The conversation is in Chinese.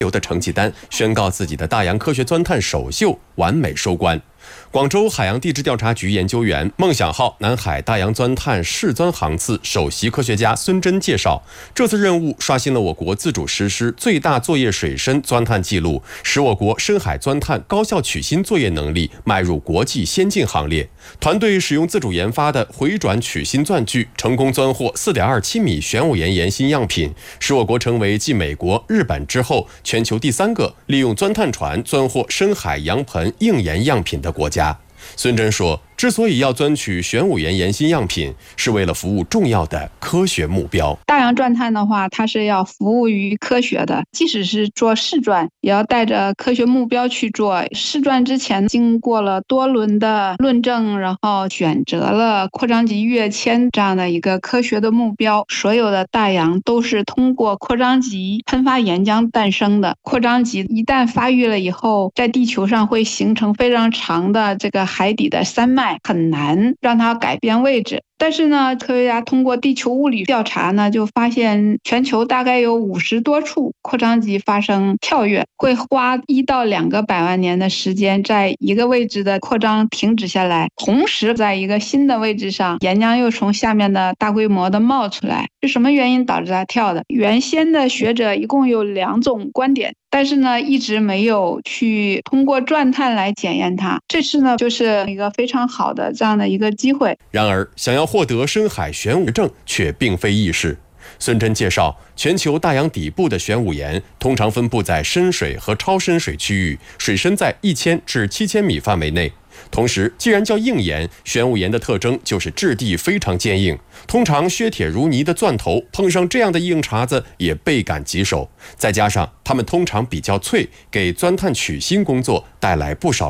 留的成绩单，宣告自己的大洋科学钻探首秀完美收官。广州海洋地质调查局研究员、梦想号南海大洋钻探试钻航次首席科学家孙真介绍，这次任务刷新了我国自主实施最大作业水深钻探记录，使我国深海钻探高效取芯作业能力迈入国际先进行列。团队使用自主研发的回转取芯钻具，成功钻获4.27米玄武岩岩芯样品，使我国成为继美国、日本之后全球第3个利用钻探船钻获深海洋盆硬岩样品的国家。孙真说，之所以要钻取玄武岩岩芯样品，是为了服务重要的科学目标。 大洋钻探的话，它是要服务于科学的，即使是做试钻，也要带着科学目标去做。试钻之前经过了多轮的论证，然后选择了扩张极跃迁这样的一个科学的目标。所有的大洋都是通过扩张极喷发岩浆诞生的。扩张极一旦发育了以后，在地球上会形成非常长的这个海底的山脉，很难让它改变位置。但是呢，科学家通过地球物理调查呢，就发现全球大概有50多处扩张极发生跳跃，会花1到2个百万年的时间，在一个位置的扩张停止下来，同时在一个新的位置上，岩浆又从下面的大规模的冒出来。是什么原因导致它跳的？原先的学者一共有2种观点，但是呢，一直没有去通过钻探来检验它。这次呢，就是一个非常好的这样的一个机会。 然而，想要获得深海玄武证却并非易事。孙真介绍，全球大洋底部的玄武岩通常分布在深水和超深水区域，水深在1000至7000米范围内。同时，既然叫硬岩，玄武岩的特征就是质地非常坚硬，通常削铁如泥的钻头碰上这样的硬茬子也倍感棘手，再加上它们通常比较脆，给钻探取芯工作带来不少